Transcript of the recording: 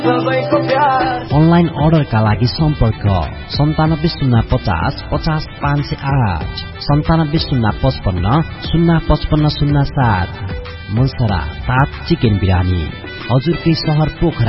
Online अर्डरका लागि सम्पर्क 9705050508 970555055507। मुलसरा 7 चिकन बिरानी, हजुरकै शहर पोखरा।